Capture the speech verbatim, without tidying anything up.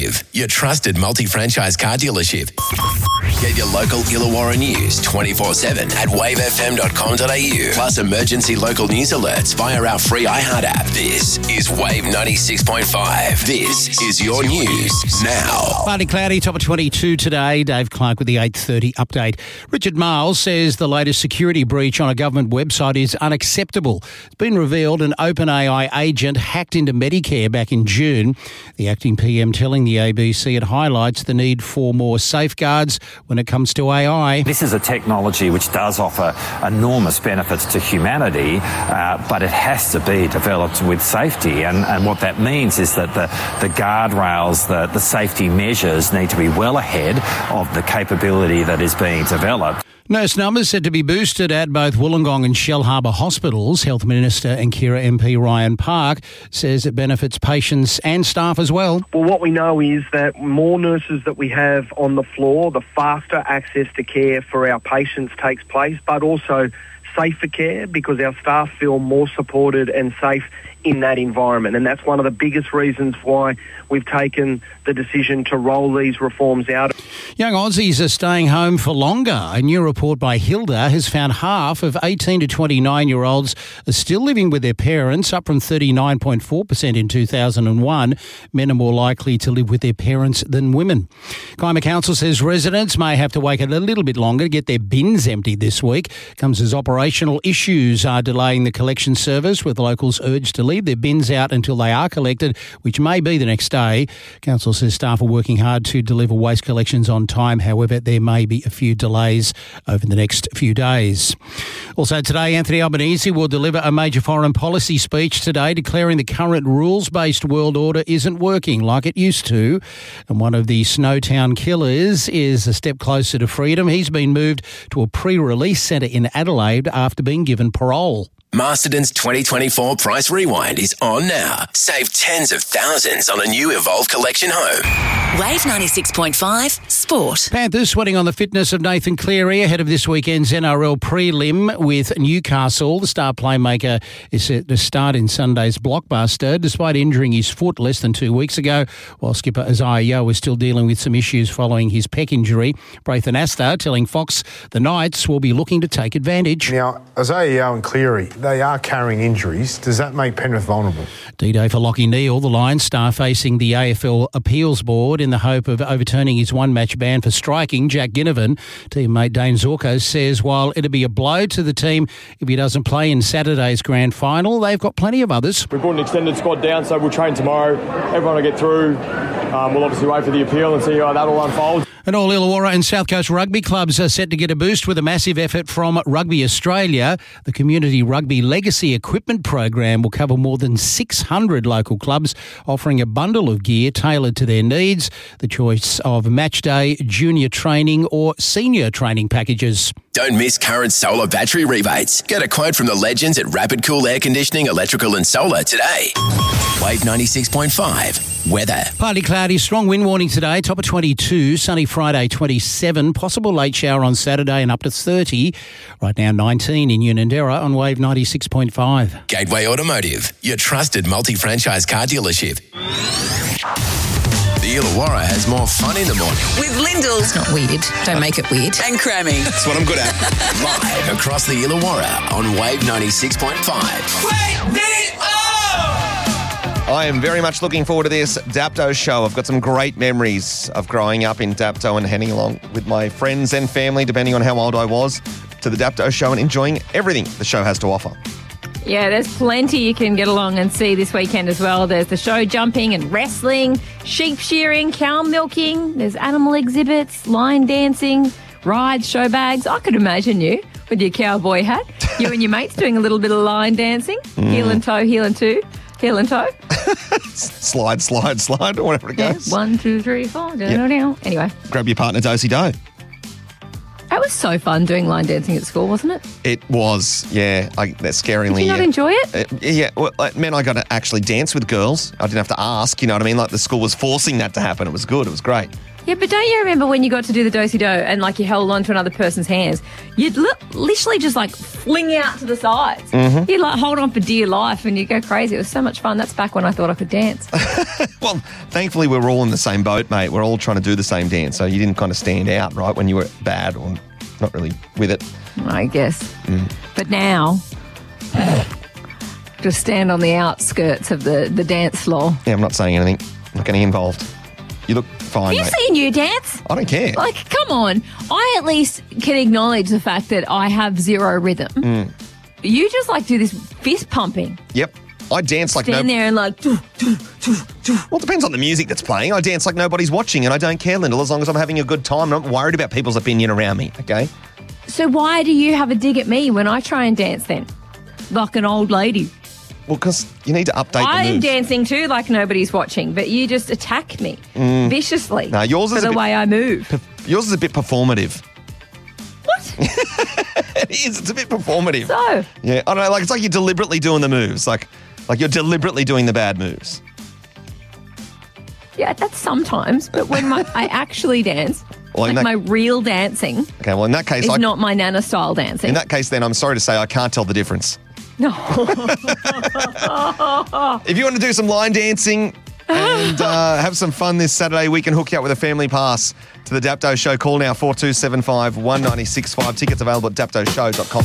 Your trusted multi-franchise car dealership. Get your local Illawarra news twenty-four seven at wave f m dot com dot a u. Plus emergency local news alerts via our free iHeart app. This is Wave ninety-six point five. This is your news now. Partly cloudy, top of twenty-two today. Dave Clark with the eight thirty update. Richard Marles says the latest security breach on a government website is unacceptable. It's been revealed an OpenAI agent hacked into Medicare back in June. The acting P M telling the A B C it highlights the need for more safeguards when it comes to A I. This is a technology which does offer enormous benefits to humanity, uh, but it has to be developed with safety. And, and what that means is that the, the guardrails, the, the safety measures need to be well ahead of the capability that is being developed. Nurse numbers said to be boosted at both Wollongong and Shellharbour hospitals. Health Minister and Kira M P Ryan Park says it benefits patients and staff as well. Well, what we know is that more nurses that we have on the floor, the faster access to care for our patients takes place, but also safer care because our staff feel more supported and safe in that environment. And that's one of the biggest reasons why we've taken the decision to roll these reforms out. Young Aussies are staying home for longer. A new report by Hilda has found half of eighteen to twenty-nine-year-olds are still living with their parents, up from thirty-nine point four percent in two thousand one. Men are more likely to live with their parents than women. Kiama Council says residents may have to wait a little bit longer to get their bins emptied this week. Comes as operational issues are delaying the collection service, with locals urged to leave their bins out until they are collected, which may be the next day. Council says staff are working hard to deliver waste collections on time. However, there may be a few delays over the next few days. Also today, Anthony Albanese will deliver a major foreign policy speech today, declaring the current rules-based world order isn't working like it used to. And one of the Snowtown killers is a step closer to freedom. He's been moved to a pre-release centre in Adelaide after being given parole. Masterton's twenty twenty-four Price Rewind is on now. Save tens of thousands on a new Evolve Collection home. Wave ninety-six point five Sport. Panthers sweating on the fitness of Nathan Cleary ahead of this weekend's N R L prelim with Newcastle. The star playmaker is set to start in Sunday's blockbuster despite injuring his foot less than two weeks ago, while skipper Isaiah Yeo is still dealing with some issues following his pec injury. Braithen Astor telling Fox the Knights will be looking to take advantage. Now, Isaiah Yeo and Cleary, they are carrying injuries. Does that make Penrith vulnerable? D-Day for Lachie Neale, the Lions star facing the A F L Appeals Board in the hope of overturning his one-match ban for striking. Jack Ginnivan, teammate Dane Zorko, says while it'd be a blow to the team if he doesn't play in Saturday's grand final, they've got plenty of others. We brought an extended squad down, so we'll train tomorrow. Everyone will get through. Um, we'll obviously wait for the appeal and see how that all unfolds. And all Illawarra and South Coast rugby clubs are set to get a boost with a massive effort from Rugby Australia. The Community Rugby Legacy Equipment Program will cover more than six hundred local clubs, offering a bundle of gear tailored to their needs. The choice of match day, junior training or senior training packages. Don't miss current solar battery rebates. Get a quote from the legends at Rapid Cool Air Conditioning, Electrical and Solar today. Wave ninety-six point five. Weather. Partly cloudy, strong wind warning today, top of twenty-two, sunny Friday twenty-seven, possible late shower on Saturday and up to thirty. Right now nineteen in Unanderra on Wave ninety-six point five. Gateway Automotive, your trusted multi-franchise car dealership. The Illawarra has more fun in the morning. With Lyndall. It's not weird. Don't make it weird. And Crammy. That's what I'm good at. Live across the Illawarra on Wave ninety-six point five. Wake me up! I am very much looking forward to this Dapto show. I've got some great memories of growing up in Dapto and heading along with my friends and family, depending on how old I was, to the Dapto show and enjoying everything the show has to offer. Yeah, there's plenty you can get along and see this weekend as well. There's the show jumping and wrestling, sheep shearing, cow milking. There's animal exhibits, line dancing, rides, show bags. I could imagine you with your cowboy hat. You and your mates doing a little bit of line dancing, mm. heel and toe, heel and two. Heel and toe. slide, slide, slide, or whatever it goes. Yeah, one, two, three, four. Yep. Anyway. Grab your partner, do-si-do. That was so fun doing line dancing at school, wasn't it? It was, yeah. I, that scaringly. Did you not yeah. enjoy it? Uh, yeah, well, it meant I got to actually dance with girls. I didn't have to ask, you know what I mean? Like the school was forcing that to happen. It was good. It was great. Yeah, but don't you remember when you got to do the do-si-do and like you held on to another person's hands? You'd li- literally just like fling out to the sides. Mm-hmm. You'd like hold on for dear life and you go crazy. It was so much fun. That's back when I thought I could dance. Well, thankfully we were all in the same boat, mate. We're all trying to do the same dance, so you didn't kind of stand out, right, when you were bad or not really with it. I guess. Mm. But now, just stand on the outskirts of the, the dance floor. Yeah, I'm not saying anything. I'm not getting involved. You look fine, Have you mate. seen you dance? I don't care. Like, come on. I at least can acknowledge the fact that I have zero rhythm. Mm. You just like do this fist pumping. Yep. I dance like Stand no... there and like... doo, doo, doo, doo. Well, it depends on the music that's playing. I dance like nobody's watching, and I don't care, Lyndall, as long as I'm having a good time. I'm not worried about people's opinion around me, okay? So why do you have a dig at me when I try and dance then? Like an old lady. Well, because you need to update I the am moves. dancing too like nobody's watching, but you just attack me Mm. viciously No, yours for is a the bit- way I move. Yours is a bit performative. What? It is. It's a bit performative. So? Yeah, I don't know. Like, it's like you're deliberately doing the moves. Like, like you're deliberately doing the bad moves. Yeah, that's sometimes, but when my, I actually dance, Well, in like that- my real dancing Okay, well, in that case, is I, not my Nana style dancing. in that case, then I'm sorry to say I can't tell the difference. No. If you want to do some line dancing and uh, have some fun this Saturday, we can hook you up with a family pass to the Dapto Show. Call now four two seven five, one nine six five. Tickets available at dapto show dot com.